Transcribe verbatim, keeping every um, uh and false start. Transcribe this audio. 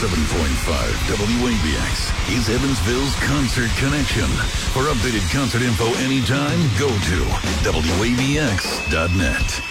seven point five W A B X is Evansville's Concert Connection. For updated concert info anytime, go to W A B X dot net.